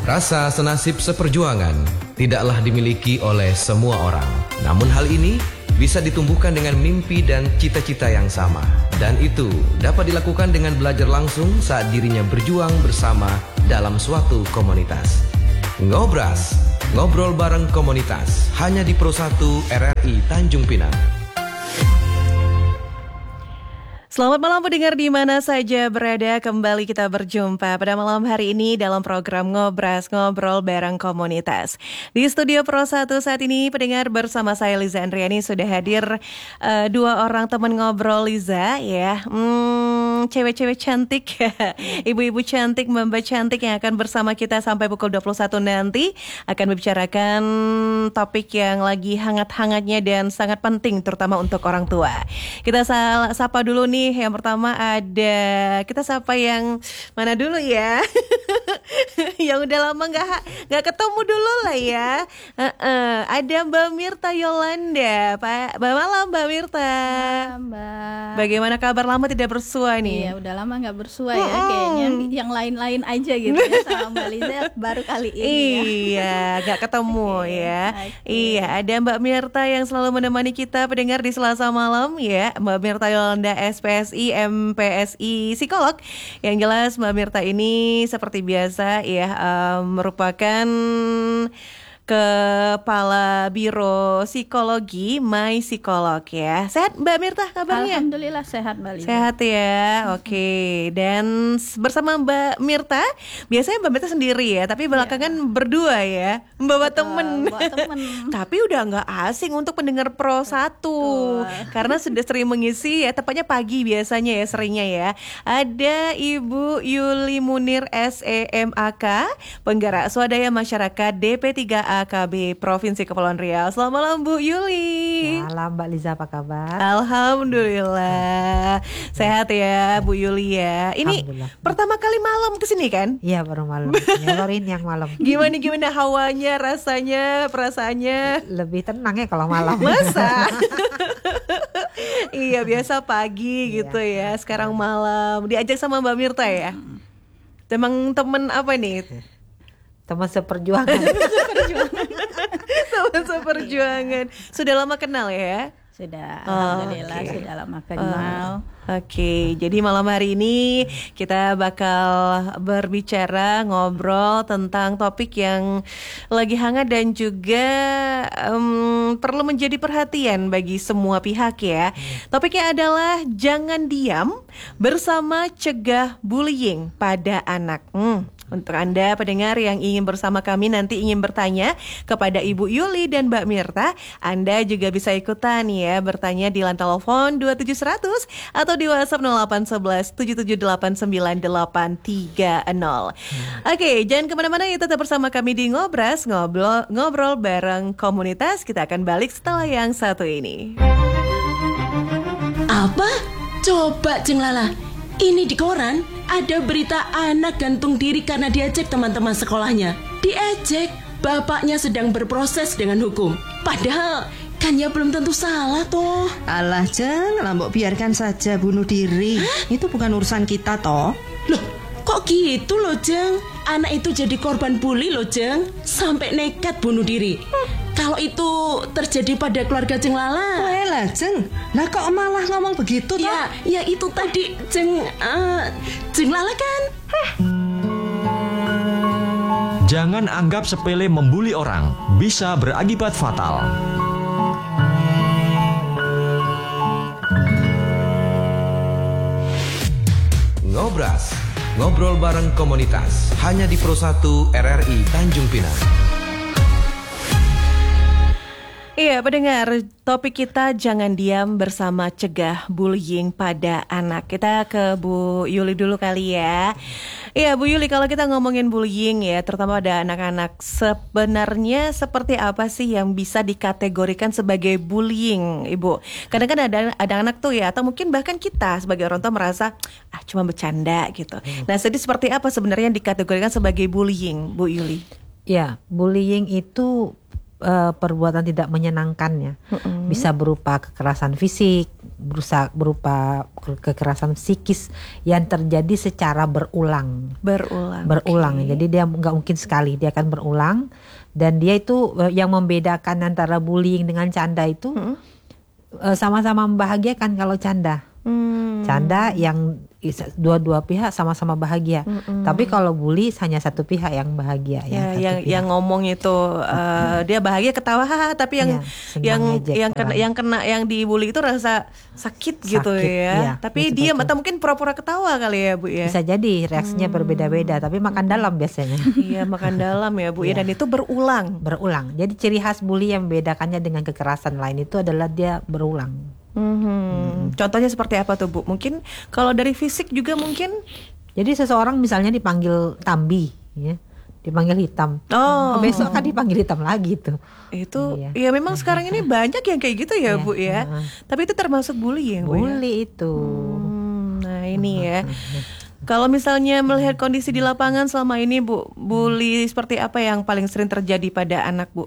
Rasa senasib seperjuangan tidaklah dimiliki oleh semua orang. Namun hal ini bisa ditumbuhkan dengan mimpi dan cita-cita yang sama. Dan itu dapat dilakukan dengan belajar langsung saat dirinya berjuang bersama dalam suatu komunitas. Ngobras, ngobrol bareng komunitas, hanya di Pro 1 RRI Tanjung Pinang. Selamat malam pendengar di mana saja berada, kembali kita berjumpa pada malam hari ini dalam program Ngobras, ngobrol bareng komunitas. Di studio Pro 1 saat ini pendengar bersama saya Liza Andriani sudah hadir dua orang teman ngobrol Liza ya. Cewek-cewek cantik, ibu-ibu cantik, mbak-mbak cantik yang akan bersama kita sampai pukul 21 nanti akan membicarakan topik yang lagi hangat-hangatnya dan sangat penting terutama untuk orang tua. Kita sapa dulu nih. Yang pertama ada, kita sapa yang mana dulu ya? Yang udah lama nggak ketemu dulu lah ya. Ada Mbak Mirta Yolanda. Malam Mbak Mirta. Malam Mbak. Bagaimana kabar, lama tidak bersua nih? Iya udah lama nggak bersua ya. Kayaknya yang lain-lain aja gitu ya sama Mbak Liza baru kali ini ya. Iya nggak ketemu ya. Iya, ada Mbak Mirta yang selalu menemani kita pendengar di Selasa malam ya. Mbak Mirta Yolanda SPSI, MPSI, psikolog. Yang jelas Mbak Mirta ini seperti biasa ya, merupakan Kepala Biro Psikologi My Psikolog ya. Sehat Mbak Mirta kabarnya? Alhamdulillah sehat Mbak Liza. Sehat ya, oke. Dan bersama Mbak Mirta, biasanya Mbak Mirta sendiri ya, tapi belakangan berdua ya, membawa temen. Tapi udah gak asing untuk pendengar Pro 1. Karena sudah sering mengisi ya, tepatnya pagi biasanya ya, seringnya ya. Ada Ibu Yuli Munir SEMAK, Penggerak Swadaya Masyarakat DP3 AKB Provinsi Kepulauan Riau. Selamat malam Bu Yuli. Malam Mbak Liza, apa kabar? Alhamdulillah. Sehat ya Bu Yuli ya. Ini pertama kali malam kesini kan? Iya baru malam. Nyelorin yang malam. Gimana hawanya, rasanya, perasaannya? Lebih tenang ya kalau malam. Masa? Iya biasa pagi gitu ya. Sekarang malam. Diajak sama Mbak Mirta ya? Temen apa nih? Teman seperjuangan. Teman seperjuangan. Sudah lama kenal ya? Sudah, alhamdulillah sudah lama kenal. Oke, jadi malam hari ini kita bakal berbicara, ngobrol tentang topik yang lagi hangat dan juga perlu menjadi perhatian bagi semua pihak ya. Topiknya adalah jangan diam bersama cegah bullying pada anak. Untuk Anda pendengar yang ingin bersama kami nanti ingin bertanya kepada Ibu Yuli dan Mbak Mirta, Anda juga bisa ikutan ya, bertanya di line telepon 27100 atau di WhatsApp 0811 7789830. Oke, jangan kemana-mana ya, tetap bersama kami di Ngobras, ngobrol bareng komunitas. Kita akan balik setelah yang satu ini. Apa? Coba Jeng Lala, ini di koran ada berita anak gantung diri karena diejek teman-teman sekolahnya. Diejek, bapaknya sedang berproses dengan hukum. Padahal kan ya belum tentu salah toh. Alah Jeng, lambok biarkan saja bunuh diri. Itu bukan urusan kita toh. Loh, kok gitu loh Jeng? Anak itu jadi korban bully loh Jeng, sampai nekat bunuh diri. Kalau itu terjadi pada keluarga Jeng Lala. Lah Jeng, lah kok malah ngomong begitu toh? Ya itu tadi Jeng Lala kan. Jangan anggap sepele membuli orang, bisa berakibat fatal. Ngobras, ngobrol bareng komunitas, hanya di Pro 1 RRI Tanjung Pinang. Iya pendengar, topik kita jangan diam bersama cegah bullying pada anak. Kita ke Bu Yuli dulu kali ya. Iya Bu Yuli, kalau kita ngomongin bullying ya, terutama pada anak-anak, sebenarnya seperti apa sih yang bisa dikategorikan sebagai bullying Ibu? Kadang kan ada anak tuh ya, atau mungkin bahkan kita sebagai orang tua merasa cuma bercanda gitu. Nah jadi seperti apa sebenarnya yang dikategorikan sebagai bullying Bu Yuli? Ya, bullying itu perbuatan tidak menyenangkan ya. Bisa berupa kekerasan fisik, berupa kekerasan psikis yang terjadi secara berulang. Oke. Jadi dia nggak mungkin sekali, dia akan berulang. Dan dia itu yang membedakan antara bullying dengan canda itu sama-sama membahagiakan kalau canda. Canda yang dua pihak sama-sama bahagia. Tapi kalau bully hanya satu pihak yang bahagia. Yang ngomong itu dia bahagia ketawa haha, tapi yang dibully itu rasa sakit gitu ya. Tapi dia atau mungkin pura-pura ketawa kali ya Bu ya. Bisa jadi reaksinya berbeda-beda, tapi makan dalam biasanya. Iya, makan dalam ya Bu ya, dan itu berulang. Jadi ciri khas bully yang membedakannya dengan kekerasan lain itu adalah dia berulang. Contohnya seperti apa tuh Bu? Mungkin kalau dari fisik juga mungkin. Jadi seseorang misalnya dipanggil Tambi, ya, dipanggil hitam. Besok kan dipanggil hitam lagi tuh. Itu ya memang sekarang ini banyak yang kayak gitu ya Bu ya. Tapi itu termasuk bullying Bu. Bully itu. Nah ini ya. Kalau misalnya melihat kondisi di lapangan selama ini Bu, bully seperti apa yang paling sering terjadi pada anak Bu?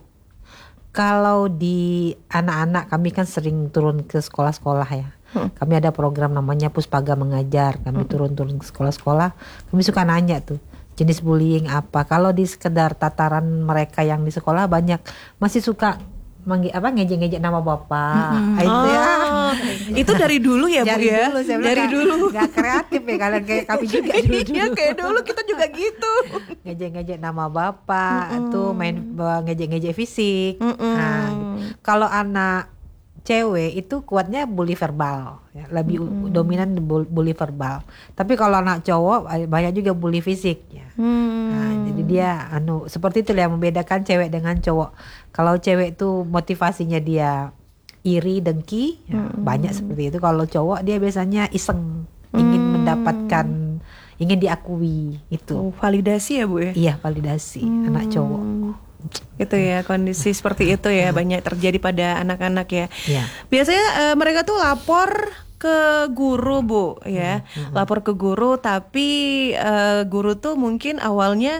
Kalau di anak-anak, kami kan sering turun ke sekolah-sekolah ya. Kami ada program namanya Puspaga Mengajar. Kami turun-turun ke sekolah-sekolah. Kami suka nanya tuh jenis bullying apa. Kalau di sekedar tataran mereka yang di sekolah banyak masih suka ngejek-ngejek nama bapak. Itu dari dulu ya Bu ya. Dari dulu. Gak kreatif ya kalian, kayak kami juga dulu. Iya kayak dulu kita juga gitu. Ngejek-ngejek nama bapak, tuh main ngejek-ngejek fisik. Nah, gitu. Kalau anak cewek itu kuatnya bully verbal, ya, lebih dominan bully verbal. Tapi kalau anak cowok banyak juga bully fisik. Ya. Nah, jadi dia seperti itu yang membedakan cewek dengan cowok. Kalau cewek itu motivasinya dia iri, dengki, ya, banyak seperti itu. Kalau cowok dia biasanya iseng, ingin mendapatkan, ingin diakui itu. Validasi ya Bu ya? Iya, validasi anak cowok. Itu ya, kondisi seperti itu ya banyak terjadi pada anak-anak ya. Biasanya mereka tuh lapor ke guru Bu ya, lapor ke guru, tapi guru tuh mungkin awalnya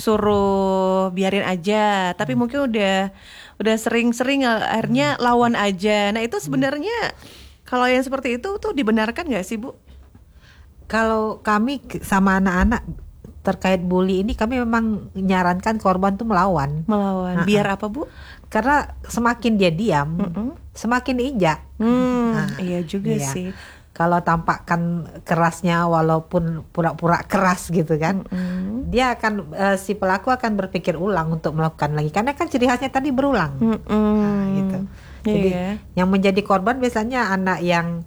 suruh biarin aja, tapi mungkin udah sering-sering akhirnya lawan aja. Nah itu sebenarnya kalau yang seperti itu tuh dibenarkan nggak sih Bu? Kalau kami sama anak-anak terkait bully ini, kami memang menyarankan korban tuh melawan. Biar apa Bu? Karena semakin dia diam, semakin diinjak. Iya juga sih. Kalau tampakkan kerasnya walaupun pura-pura keras gitu kan, dia akan si pelaku akan berpikir ulang untuk melakukan lagi, karena kan ciri khasnya tadi berulang. Gitu. Jadi yang menjadi korban biasanya anak yang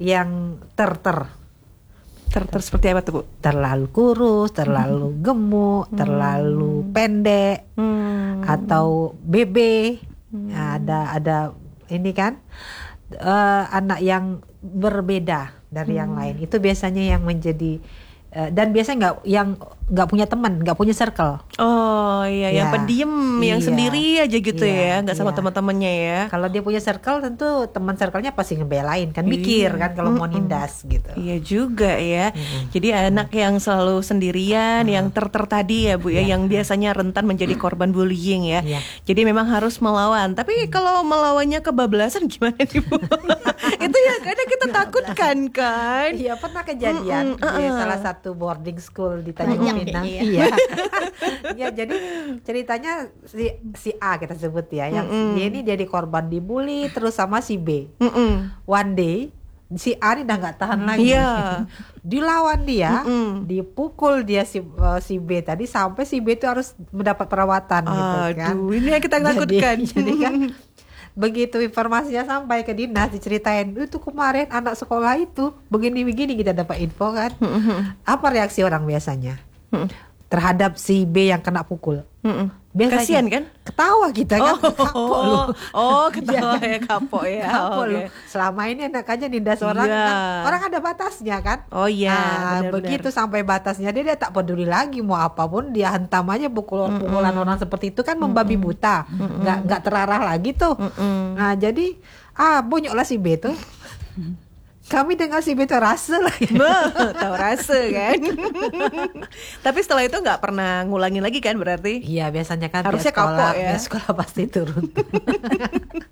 seperti apa tuh Bu? Terlalu kurus, terlalu gemuk, terlalu pendek, atau bebe. Ada ini kan anak yang berbeda dari yang lain. Itu biasanya yang menjadi dan biasanya nggak punya teman, nggak punya circle. Yang pendiam, yang sendiri aja gitu ya, nggak sama teman-temannya ya. Kalau dia punya circle, tentu teman circle-nya pasti ngebelain kan, mikir kan kalau mau nindas gitu. Iya juga ya. Jadi anak yang selalu sendirian, yang tadi ya Bu ya, yang biasanya rentan menjadi korban bullying ya. Jadi memang harus melawan. Tapi kalau melawannya kebablasan gimana nih Bu? Itu ya kadang kita takutkan kan. Iya, pernah kejadian di salah satu boarding school di Tanjung Pinang. Ya, jadi ceritanya si A kita sebut ya, yang dia ini jadi korban dibully terus sama si B. One day si A ini udah nggak tahan lagi. Dilawan dia, dipukul dia si B tadi sampai si B itu harus mendapat perawatan gitu kan. Ini yang kita takutkan. Jadi kan begitu informasinya sampai ke dinas, diceritain itu kemarin anak sekolah itu begini-begini, kita dapat info kan. Apa reaksi orang biasanya terhadap si B yang kena pukul? Biasanya kasian kan? Ketawa kita kan. Kapok lu. Ketawa ya, kapok ya. Kapok lu. Selama ini anak aja nindas orang kan, orang ada batasnya kan. Begitu sampai batasnya dia tak peduli lagi mau apapun, dia hentam aja pukulan orang seperti itu kan, membabi buta. Nggak terarah lagi tuh. Nah jadi bonyoklah si B tuh. Kami dengan si B rasa lah ya. Tahu rasa kan. Tapi setelah itu nggak pernah ngulangin lagi kan berarti? Iya, biasanya kan harusnya kapok ya. Sekolah pasti turun.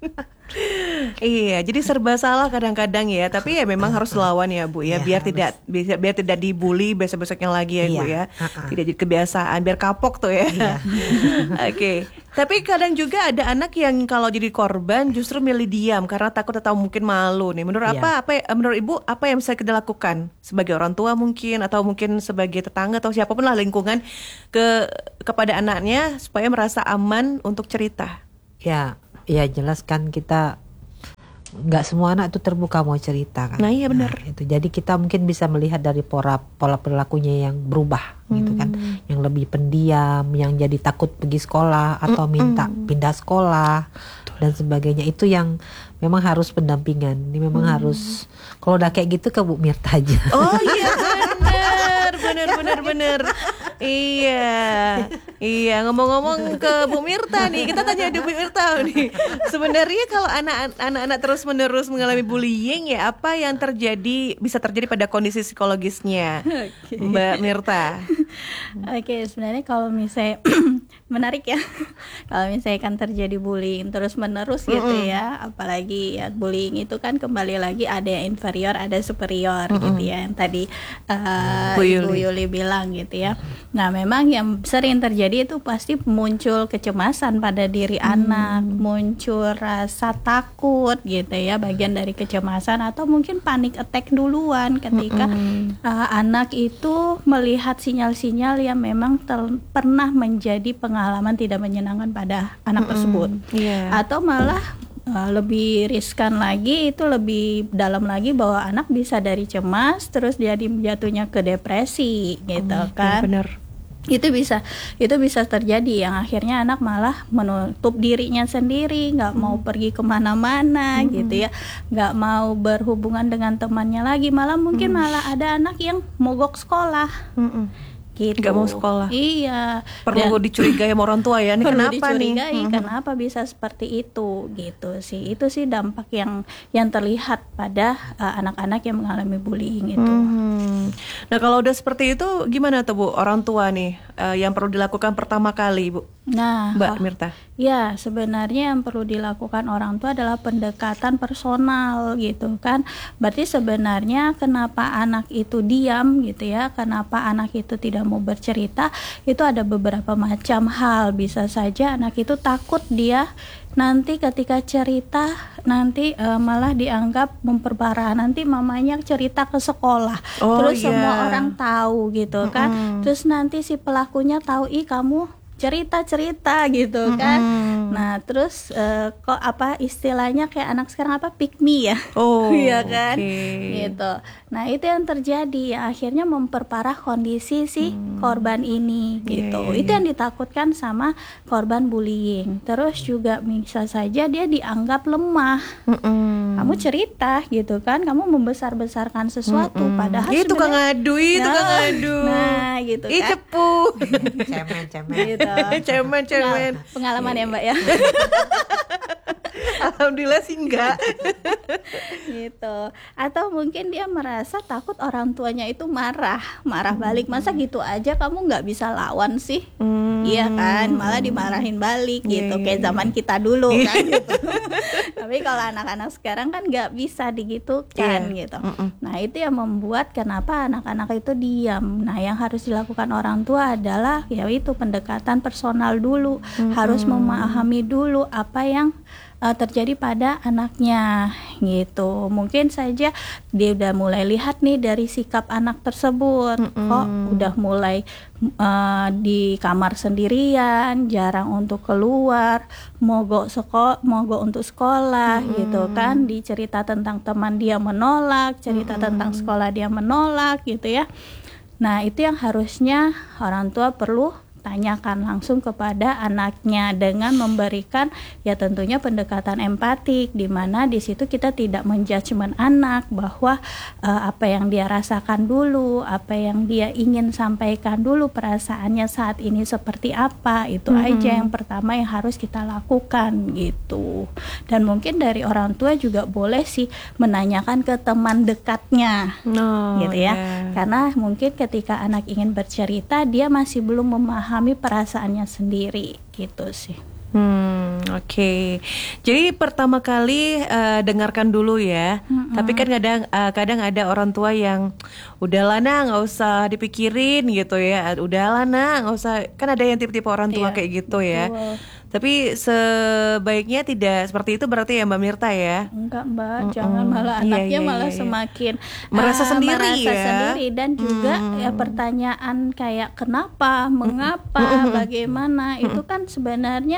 Iya, jadi serba salah kadang-kadang ya. Tapi ya memang harus lawan ya Bu ya, Iya, biar tidak dibully besok-besoknya lagi ya Bu Iya, ya. Tidak jadi kebiasaan, biar kapok tuh ya. Oke. Tapi kadang juga ada anak yang kalau jadi korban justru milih diam karena takut atau mungkin malu nih. Menurut Iya. menurut Ibu apa yang bisa kita lakukan sebagai orang tua mungkin atau mungkin sebagai tetangga atau siapapun lah lingkungan kepada anaknya supaya merasa aman untuk cerita? Ya jelas kan kita nggak semua anak tuh terbuka mau cerita kan. Nah, iya benar. Itu jadi kita mungkin bisa melihat dari pola perilakunya yang berubah gitu kan, yang lebih pendiam, yang jadi takut pergi sekolah atau minta pindah sekolah dan sebagainya. Itu yang memang harus pendampingan. Ini memang harus, kalau udah kayak gitu ke Bu Mirta aja. Oh iya benar. Iya ngomong-ngomong ke Bu Mirta nih, kita tanya Bu Mirta nih. Sebenarnya kalau anak-anak terus-menerus mengalami bullying ya apa yang bisa terjadi pada kondisi psikologisnya, Mbak Mirta? Oke, sebenarnya kalau misalnya menarik ya. Kalau misalnya kan terjadi bullying terus-menerus gitu ya, apalagi ya bullying itu kan kembali lagi ada yang inferior, ada superior gitu ya. Yang tadi Ibu Yuli bilang gitu ya. Nah, memang yang sering terjadi itu pasti muncul kecemasan pada diri anak, muncul rasa takut gitu ya, bagian dari kecemasan atau mungkin panic attack duluan ketika anak itu melihat sinyal-sinyal yang memang pernah menjadi pengalaman tidak menyenangkan pada anak tersebut. Atau malah lebih riskan lagi, itu lebih dalam lagi bahwa anak bisa dari cemas terus jadi jatuhnya ke depresi gitu kan. Benar. Itu bisa terjadi yang akhirnya anak malah menutup dirinya sendiri, nggak mau pergi kemana-mana gitu ya, nggak mau berhubungan dengan temannya lagi, malah mungkin malah ada anak yang mogok sekolah. Gitu. Gak mau sekolah. Iya. Perlu dicurigai sama orang tua ya. Ini perlu kenapa dicurigai, nih? Kenapa bisa seperti itu gitu sih. Itu sih dampak yang terlihat pada anak-anak yang mengalami bullying itu. Nah kalau udah seperti itu gimana tuh Bu orang tua nih yang perlu dilakukan pertama kali Bu? Nah, Mbak Mirta. Ya, sebenarnya yang perlu dilakukan orang tua adalah pendekatan personal gitu kan. Berarti sebenarnya kenapa anak itu diam gitu ya, kenapa anak itu tidak mau bercerita, itu ada beberapa macam hal. Bisa saja anak itu takut dia nanti ketika cerita nanti malah dianggap memperparah, nanti mamanya cerita ke sekolah, terus semua orang tahu gitu kan, terus nanti si pelakunya tahu, ih kamu cerita gitu kan. Nah terus kok apa istilahnya kayak anak sekarang apa pick me ya, iya kan, gitu. Nah itu yang terjadi ya, akhirnya memperparah kondisi si korban ini gitu. Itu yang ditakutkan sama korban bullying. Terus juga bisa saja dia dianggap lemah. Kamu cerita gitu kan, kamu membesar-besarkan sesuatu padahal tukang ngadu. Nah gitu kan, cepu. cemen gitu. cemen. Pengalaman ya Mbak ya. Alhamdulillah sih enggak. Gitu. Atau mungkin dia merasa takut orang tuanya itu marah balik. Masa gitu aja kamu nggak bisa lawan sih? Iya kan, malah dimarahin balik gitu. Kayak zaman kita dulu kan gitu. Tapi kalau anak-anak sekarang kan nggak bisa digitukan gitu. Nah itu yang membuat kenapa anak-anak itu diam. Nah yang harus dilakukan orang tua adalah yaitu pendekatan personal dulu. Harus memahami dulu apa yang terjadi pada anaknya gitu. Mungkin saja dia udah mulai lihat nih dari sikap anak tersebut, kok udah mulai di kamar sendirian, jarang untuk keluar, mogok untuk sekolah gitu kan. Dicerita tentang teman dia menolak, cerita tentang sekolah dia menolak gitu ya. Nah itu yang harusnya orang tua perlu tanyakan langsung kepada anaknya dengan memberikan ya tentunya pendekatan empatik, di mana di situ kita tidak menjudgment anak bahwa apa yang dia rasakan dulu, apa yang dia ingin sampaikan dulu, perasaannya saat ini seperti apa, itu aja yang pertama yang harus kita lakukan gitu. Dan mungkin dari orang tua juga boleh sih menanyakan ke teman dekatnya gitu ya. Karena mungkin ketika anak ingin bercerita dia masih belum memahami perasaannya sendiri gitu sih. Oke. Jadi pertama kali dengarkan dulu ya. Tapi kan kadang ada orang tua yang udahlah nah nggak usah dipikirin gitu ya. Udahlah nah nggak usah. Kan ada yang tipe-tipe orang tua kayak gitu ya. Tapi sebaiknya tidak seperti itu berarti ya Mbak Mirta ya? Enggak Mbak, jangan malah anaknya malah semakin merasa sendiri sendiri dan juga ya pertanyaan kayak kenapa, mengapa, bagaimana itu kan sebenarnya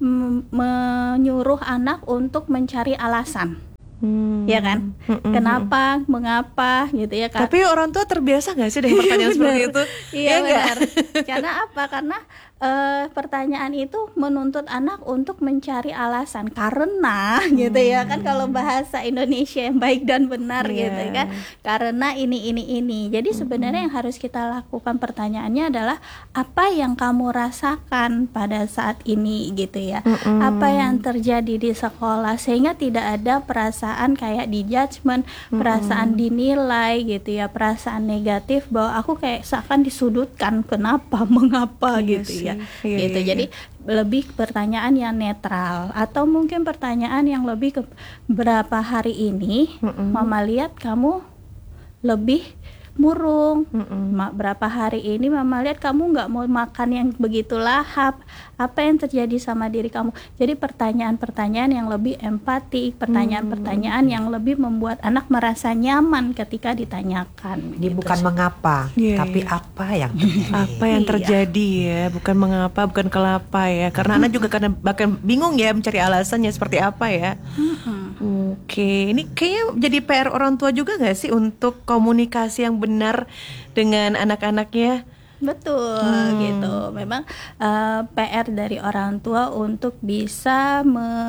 menyuruh anak untuk mencari alasan. Ya kan? Kenapa, mengapa gitu ya kan? Tapi orang tua terbiasa nggak sih dengan pertanyaan seperti itu? Iya benar. Karena apa? Karena pertanyaan itu menuntut anak untuk mencari alasan karena gitu ya kan, kalau bahasa Indonesia yang baik dan benar gitu kan, karena ini. Jadi sebenarnya yang harus kita lakukan pertanyaannya adalah apa yang kamu rasakan pada saat ini gitu ya, apa yang terjadi di sekolah, sehingga tidak ada perasaan kayak di judgment, perasaan dinilai gitu ya, perasaan negatif bahwa aku kayak seakan disudutkan, kenapa, mengapa gitu ya. Gitu. Jadi lebih pertanyaan yang netral atau mungkin pertanyaan yang lebih ke berapa hari ini Mama lihat kamu lebih murung, berapa hari ini Mama lihat kamu nggak mau makan yang begitu lahap, apa yang terjadi sama diri kamu. Jadi pertanyaan-pertanyaan yang lebih empati, pertanyaan-pertanyaan yang lebih membuat anak merasa nyaman ketika ditanyakan. Ini gitu. bukan mengapa, tapi apa yang terjadi. Apa yang terjadi ya, bukan mengapa, bukan kenapa ya. Karena anak juga kadang bahkan bingung ya mencari alasannya seperti apa ya. Oke, ini kayaknya jadi PR orang tua juga nggak sih untuk komunikasi yang benar dengan anak-anaknya? Betul gitu. Memang PR dari orang tua untuk bisa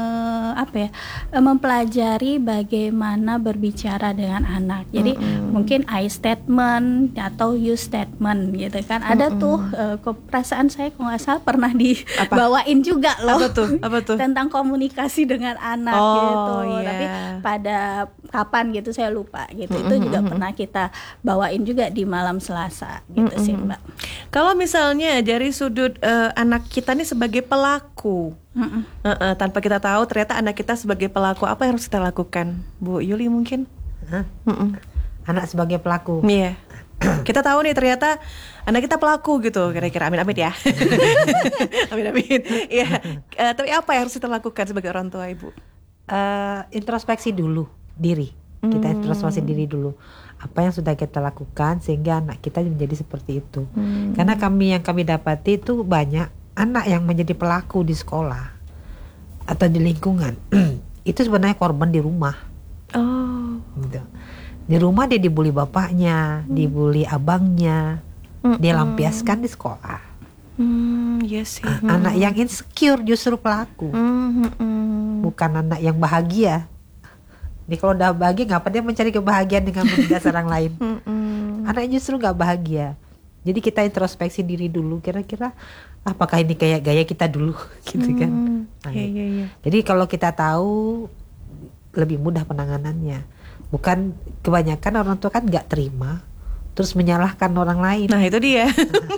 mempelajari bagaimana berbicara dengan anak. Jadi mungkin I statement atau you statement gitu kan. Ada tuh perasaan saya kalau nggak salah pernah dibawain juga loh. Apa tuh? Tentang komunikasi dengan anak gitu. Tapi pada kapan gitu saya lupa gitu. Itu juga pernah kita bawain juga di malam Selasa gitu sih Mbak. Kalau misalnya dari sudut anak kita nih sebagai pelaku, tanpa kita tahu ternyata anak kita sebagai pelaku, apa yang harus kita lakukan, Bu Yuli mungkin? Anak sebagai pelaku. Iya. Kita tahu nih ternyata anak kita pelaku gitu, kira-kira amin ya. Amin. Iya. Tapi apa yang harus kita lakukan sebagai orang tua, Ibu? Introspeksi dulu diri. Kita introspeksi diri dulu. Apa yang sudah kita lakukan sehingga anak kita menjadi seperti itu. Karena yang kami dapati itu banyak anak yang menjadi pelaku di sekolah atau di lingkungan. Itu sebenarnya korban di rumah. Gitu. Di rumah dia dibully bapaknya, dibully abangnya, dia lampiaskan di sekolah. Yes, anak yang insecure justru pelaku, bukan anak yang bahagia. Jadi kalau udah bahagia, ngapa dia mencari kebahagiaan dengan menindas orang lain? Anaknya justru nggak bahagia. Jadi kita introspeksi diri dulu, kira-kira apakah ini kayak gaya kita dulu, gitu kan? Jadi kalau kita tahu, lebih mudah penanganannya. Bukan kebanyakan orang tua kan nggak terima, terus menyalahkan orang lain. Nah itu dia.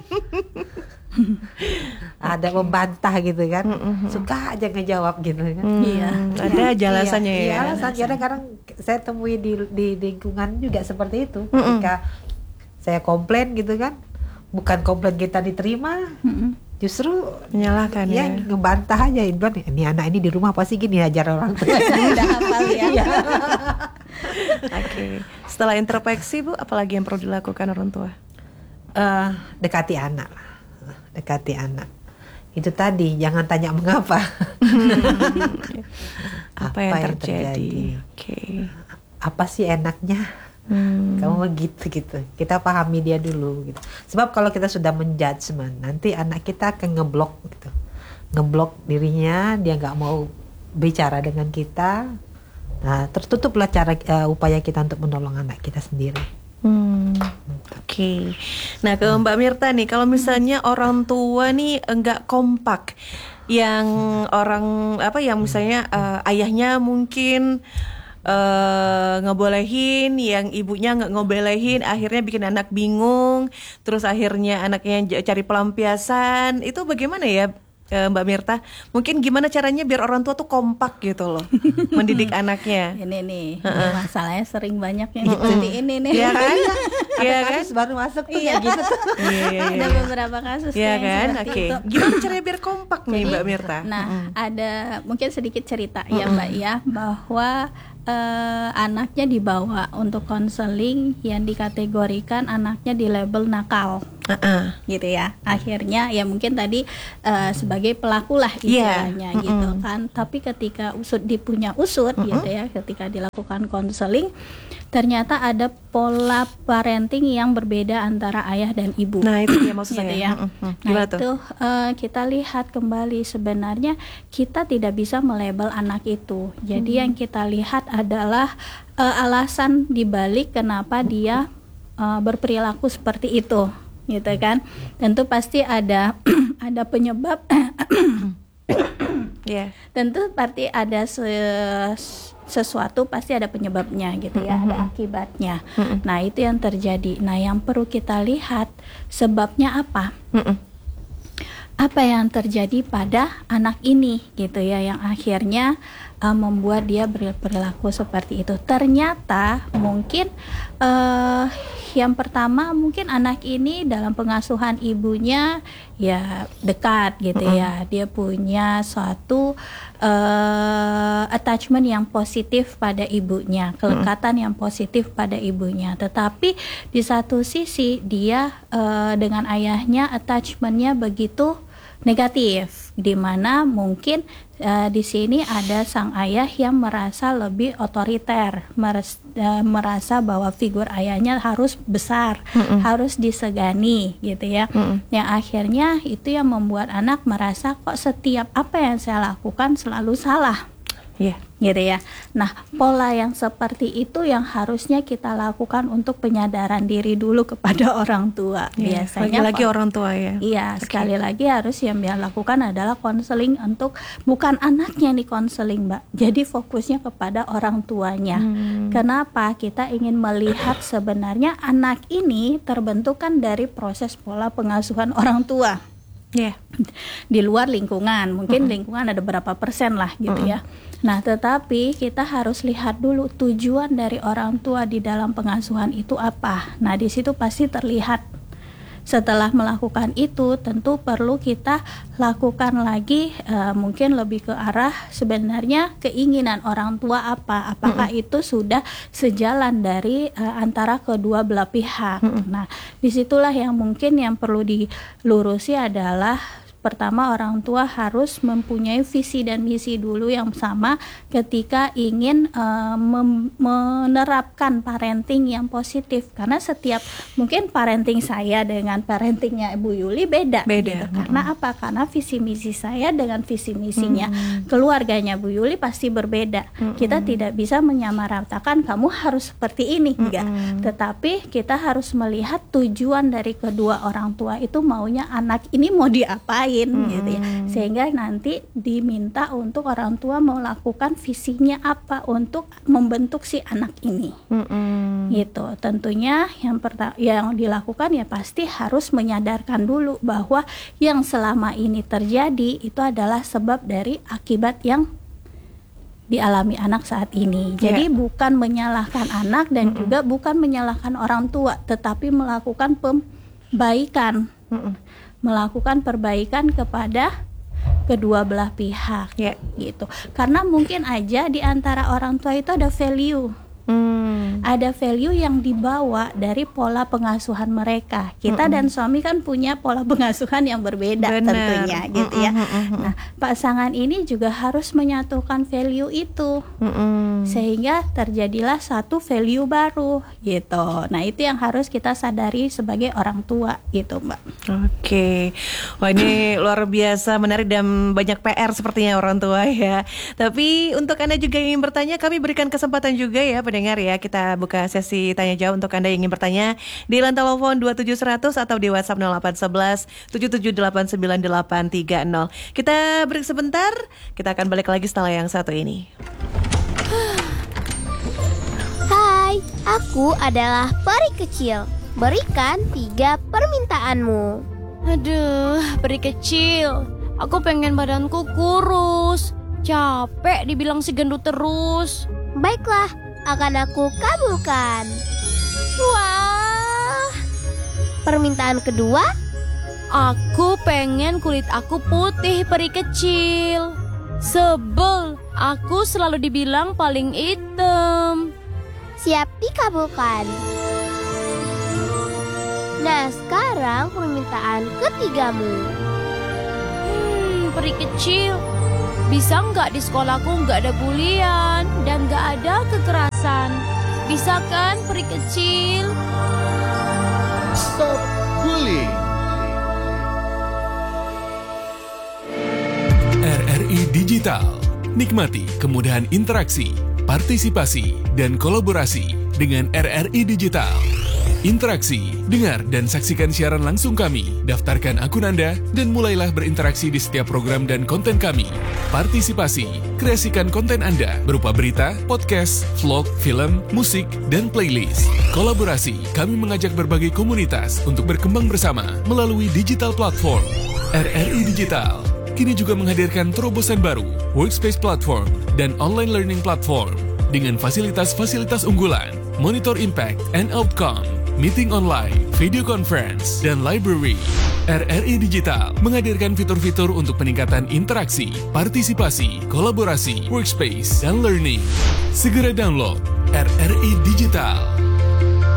Ada membantah gitu kan, suka aja ngejawab gitu kan. Ada aja alasannya ya. Iya, alasan. Kadang-kadang saya temui di lingkungan juga seperti itu. Ketika saya komplain gitu kan, bukan komplain kita diterima, justru menyalahkan ya. Ngebantah aja. Ini anak ini di rumah pasti gini ajar orang tua. Udah hafal ya. Oke. Setelah introspeksi Bu, apalagi yang perlu dilakukan orang tua? Dekati anak. Dekati anak. Itu tadi, jangan tanya mengapa. Apa yang terjadi? Oke. Apa sih enaknya? Kamu begitu gitu. Kita pahami dia dulu gitu. Sebab kalau kita sudah menjudgment, nanti anak kita akan ngeblok gitu. Ngeblok dirinya, dia nggak mau bicara dengan kita. Nah, tertutuplah upaya kita untuk menolong anak kita sendiri. Oke. Nah ke Mbak Mirta nih, kalau misalnya orang tua nih enggak kompak, yang orang yang misalnya ayahnya mungkin ngebolehin, yang ibunya nggak ngebolehin, akhirnya bikin anak bingung, terus akhirnya anaknya cari pelampiasan, itu bagaimana ya Mbak Mirta, mungkin gimana caranya biar orang tua tuh kompak gitu loh mendidik anaknya. Ini nih, masalahnya sering banyak yang seperti ini nih. Iya kan? Iya kan? Kasus baru masuk tuh kayak gitu tuh. Ada beberapa kasus Iya kayak kan? seperti Oke. itu. Gimana caranya biar kompak nih Mbak Mirta? Nah, ada mungkin sedikit cerita ya Mbak ya, bahwa anaknya dibawa untuk konseling yang dikategorikan anaknya di label nakal. Gitu ya. Akhirnya ya mungkin tadi sebagai pelaku lah istilahnya gitu kan. Tapi ketika punya usut gitu ya, ketika dilakukan konseling ternyata ada pola parenting yang berbeda antara ayah dan ibu. Nah, itu dia maksud gitu saya. ya. Gimana Nah, tuh? itu kita lihat kembali sebenarnya kita tidak bisa melabel anak itu. Jadi yang kita lihat adalah alasan dibalik kenapa dia berperilaku seperti itu, gitu kan? Tentu pasti ada ada penyebab. Tentu pasti ada sesuatu, pasti ada penyebabnya gitu ya, ada akibatnya. Nah, itu yang terjadi. Nah, yang perlu kita lihat sebabnya apa? Apa yang terjadi pada anak ini gitu ya, yang akhirnya membuat dia berperilaku seperti itu. Ternyata mungkin yang pertama mungkin anak ini dalam pengasuhan ibunya ya dekat gitu ya, dia punya suatu attachment yang positif pada ibunya, kelekatan yang positif pada ibunya. Tetapi di satu sisi dia dengan ayahnya attachmentnya begitu negatif, di mana mungkin di sini ada sang ayah yang merasa lebih otoriter, merasa bahwa figur ayahnya harus besar, harus disegani gitu ya. Yang akhirnya itu yang membuat anak merasa kok setiap apa yang saya lakukan selalu salah. Gitu ya. Nah, pola yang seperti itu yang harusnya kita lakukan untuk penyadaran diri dulu kepada orang tua. Biasanya lagi orang tua ya. Iya, sekali lagi harus yang dia lakukan adalah konseling untuk bukan anaknya nih konseling, Mbak. Jadi fokusnya kepada orang tuanya. Kenapa? Kita ingin melihat sebenarnya anak ini terbentuk kan dari proses pola pengasuhan orang tua. Di luar lingkungan, mungkin lingkungan ada berapa persen lah gitu ya. Nah, tetapi kita harus lihat dulu tujuan dari orang tua di dalam pengasuhan itu apa. Nah, di situ pasti terlihat. Setelah melakukan itu, tentu perlu kita lakukan lagi mungkin lebih ke arah sebenarnya keinginan orang tua apa. Apakah itu sudah sejalan dari antara kedua belah pihak. Nah, disitulah yang mungkin yang perlu dilurusi adalah pertama orang tua harus mempunyai visi dan misi dulu yang sama ketika ingin menerapkan parenting yang positif, karena setiap mungkin parenting saya dengan parentingnya Ibu Yuli beda. Gitu. Karena apa? Karena visi misi saya dengan visi misinya keluarganya Bu Yuli pasti berbeda. Kita tidak bisa menyamaratakan kamu harus seperti ini, enggak. Tetapi kita harus melihat tujuan dari kedua orang tua itu maunya anak ini mau diapain. Gitu ya. Sehingga nanti diminta untuk orang tua melakukan visinya apa untuk membentuk si anak ini. Gitu. Tentunya yang dilakukan ya pasti harus menyadarkan dulu bahwa yang selama ini terjadi itu adalah sebab dari akibat yang dialami anak saat ini. Jadi bukan menyalahkan anak dan juga bukan menyalahkan orang tua, tetapi melakukan pembaikan. Melakukan perbaikan kepada kedua belah pihak, gitu. Karena mungkin aja di antara orang tua itu ada value, ada value yang dibawa dari pola pengasuhan mereka. Kita dan suami kan punya pola pengasuhan yang berbeda. Tentunya, gitu ya. Nah, pasangan ini juga harus menyatukan value itu, sehingga terjadilah satu value baru, gitu. Nah, itu yang harus kita sadari sebagai orang tua, gitu, Mbak. Oke. Wah, ini luar biasa menarik dan banyak PR sepertinya orang tua ya. Tapi untuk Anda juga yang ingin bertanya, kami berikan kesempatan juga ya pendengar ya. Kita buka sesi tanya jawab untuk Anda yang ingin bertanya di line telepon 27100 atau di WhatsApp 0811 77898830. Kita break sebentar, kita akan balik lagi setelah yang satu ini. Hai, aku adalah peri kecil. Berikan 3 permintaanmu. Aduh, peri kecil, Aku pengen badanku kurus. Capek dibilang si gendut terus. Baiklah, akan aku kabulkan. Wah. Permintaan kedua? Aku pengen kulit aku putih peri kecil. Sebel, aku selalu dibilang paling hitam. Siap dikabulkan. Nah, sekarang permintaan ketigamu. Peri kecil, bisa nggak di sekolahku nggak ada bulian dan nggak ada kekerasan? Bisa kan peri kecil? Stop bullying. RRI Digital. Nikmati kemudahan interaksi, partisipasi, dan kolaborasi dengan RRI Digital. Interaksi, dengar dan saksikan siaran langsung kami, daftarkan akun Anda, dan mulailah berinteraksi di setiap program dan konten kami. Partisipasi, kreasikan konten Anda berupa berita, podcast, vlog, film, musik, dan playlist. Kolaborasi, kami mengajak berbagai komunitas untuk berkembang bersama melalui digital platform. RRI Digital kini juga menghadirkan terobosan baru, workspace platform, dan online learning platform dengan fasilitas-fasilitas unggulan, monitor impact and outcome, meeting online, video conference, dan library. RRI Digital menghadirkan fitur-fitur untuk peningkatan interaksi, partisipasi, kolaborasi, workspace, dan learning. Segera download RRI Digital.